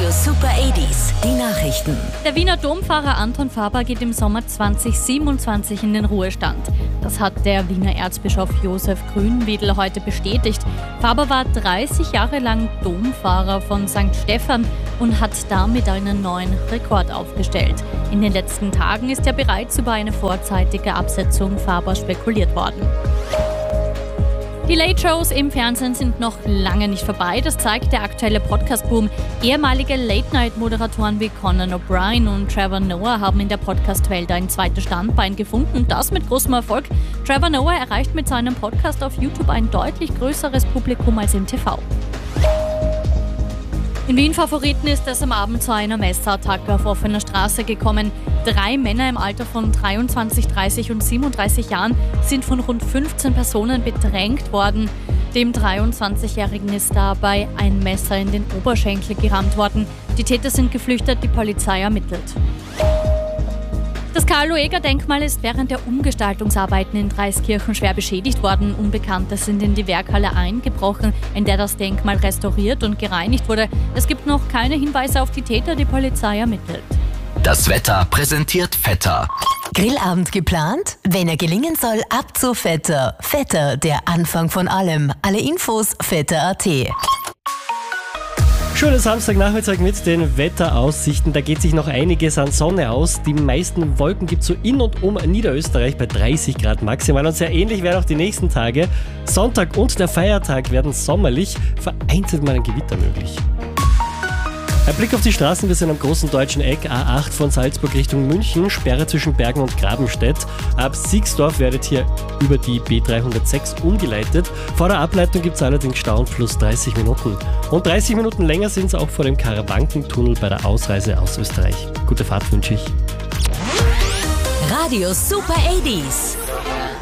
Radio Super 80s, die Nachrichten. Der Wiener Domfahrer Anton Faber geht im Sommer 2027 in den Ruhestand. Das hat der Wiener Erzbischof Josef Grünwedel heute bestätigt. Faber war 30 Jahre lang Domfahrer von St. Stephan und hat damit einen neuen Rekord aufgestellt. In den letzten Tagen ist ja bereits über eine vorzeitige Absetzung Faber spekuliert worden. Die Late-Shows im Fernsehen sind noch lange nicht vorbei, das zeigt der aktuelle Podcast-Boom. Ehemalige Late-Night-Moderatoren wie Conan O'Brien und Trevor Noah haben in der Podcast-Welt ein zweites Standbein gefunden, das mit großem Erfolg. Trevor Noah erreicht mit seinem Podcast auf YouTube ein deutlich größeres Publikum als im TV. In Wien-Favoriten ist es am Abend zu einer Messerattacke auf offener Straße gekommen. 3 Männer im Alter von 23, 30 und 37 Jahren sind von rund 15 Personen bedrängt worden. Dem 23-Jährigen ist dabei ein Messer in den Oberschenkel gerammt worden. Die Täter sind geflüchtet, die Polizei ermittelt. Das Karl-Lueger-Denkmal ist während der Umgestaltungsarbeiten in Dreiskirchen schwer beschädigt worden. Unbekannte sind in die Werkhalle eingebrochen, in der das Denkmal restauriert und gereinigt wurde. Es gibt noch keine Hinweise auf die Täter, die Polizei ermittelt. Das Wetter präsentiert Vetter. Grillabend geplant? Wenn er gelingen soll, ab zu Vetter. Vetter, der Anfang von allem. Alle Infos vetter.at. Schönen Samstagnachmittag mit den Wetteraussichten. Da geht sich noch einiges an Sonne aus. Die meisten Wolken gibt es so in und um Niederösterreich bei 30 Grad maximal. Und sehr ähnlich werden auch die nächsten Tage. Sonntag und der Feiertag werden sommerlich, vereinzelt mal ein Gewitter möglich. Ein Blick auf die Straßen, wir sind am großen deutschen Eck, A8 von Salzburg Richtung München, Sperre zwischen Bergen und Grabenstedt. Ab Siegsdorf werdet hier über die B306 umgeleitet. Vor der Ableitung gibt es allerdings Stau und plus 30 Minuten. Und 30 Minuten länger sind es auch vor dem Karawankentunnel bei der Ausreise aus Österreich. Gute Fahrt wünsche ich. Radio Super 80s.